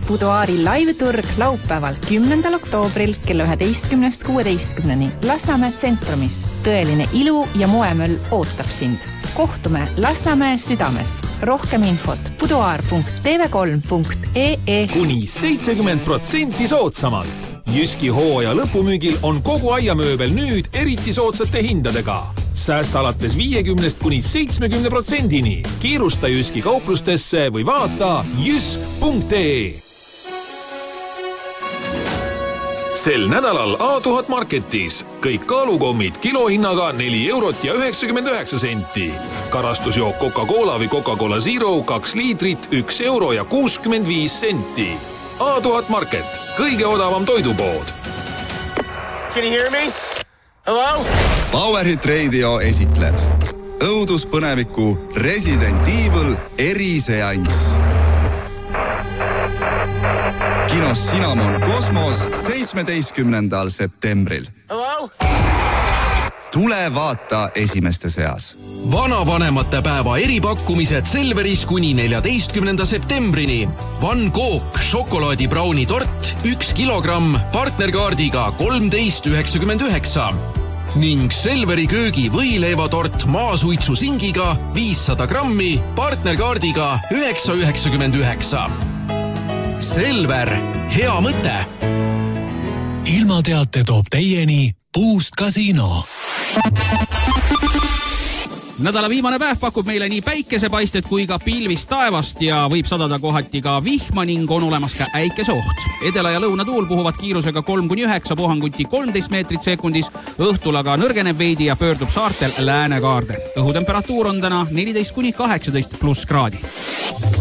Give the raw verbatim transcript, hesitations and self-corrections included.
Buduaari live-turg laupäeval kümnendal oktoobril kella üheteistkümnest kuueteistkümneni Lasnamäe tsentrumis. Tõeline ilu ja moemöll ootab sind. Kohtume Lasnamäe südames. Rohkem infot buduaar punkt t v kolm punkt e e. Kuni seitsekümmend protsenti soodsamalt. Jyski hooaja lõpumüügil on kogu aiamööbel nüüd eriti soodsate hindadega. Säästa alates viiekümnest kuni seitsmekümne protsendini. Kiirusta Jyski kauplustesse või vaata jysk punkt e. Sel nädalal A tuhat Marketis kõik kaalukommid kilohinnaga neli eurot ja üheksakümmend üheksa senti. Karastusjook Coca-Cola või Coca-Cola Zero kaks liitrit üks euro ja kuuskümmend viis senti. A tuhat Market, kõige odavam toidupood. Can you hear me? Hello? Powerhit Radio esitleb õuduspõneviku Resident Evil eriseanss. Kinos Cinnamon Kosmos seitsmeteistkümnendal septembril. Hello? Tule vaata esimeste seas. Vanavanemate päeva eripakkumised Selveris kuni neljateistkümnenda septembrini. Van Gogh šokolaadibrauni tort üks kilogramm partnerkaardiga kolmteist üheksakümmend üheksa ning Selveri köögi võileivatort maasuitsu singiga viissada grammi partnerkaardiga üheksa üheksakümmend üheksa. Selver, hea mõte! Ilmateate toob teieni Boost Casino. Nädala viimane päev pakub meile nii päikesepaistet kui ka pilvist taevast ja võib sadada kohati ka vihma ning on olemas ka äikeseoht. Edela- ja lõunatuul puhuvad kiirusega kolm kuni üheksa puhanguti kolmteist meetrit sekundis, õhtul aga nõrgeneb veidi ja pöördub saartel läänekaarde. Õhutemperatuur on täna neliteist kuni kaheksateist pluss kraadi.